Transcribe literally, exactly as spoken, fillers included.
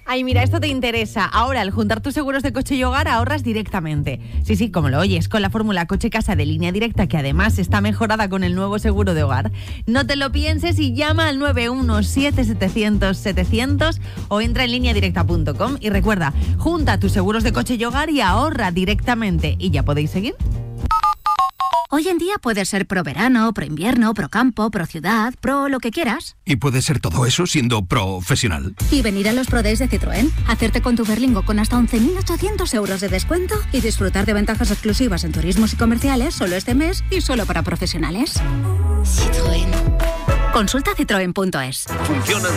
Ay, mira, esto te interesa. Ahora, al juntar tus seguros de coche y hogar, ahorras directamente. Sí, sí, como lo oyes, con la fórmula coche-casa de Línea Directa, que además está mejorada con el nuevo seguro de hogar. No te lo pienses y llama al nueve uno siete setecientos setecientos o entra en línea directa punto com y recuerda, junta tus seguros de coche y hogar y ahorra directamente. ¿Y ya podéis seguir? Hoy en día puedes ser pro verano, pro invierno, pro campo, pro ciudad, pro lo que quieras. ¿Y puede ser todo eso siendo profesional? Y venir a los Pro Days de Citroën, hacerte con tu Berlingo con hasta once mil ochocientos euros de descuento y disfrutar de ventajas exclusivas en turismos y comerciales solo este mes y solo para profesionales. Citroën. Consulta citroen punto es. Funcionan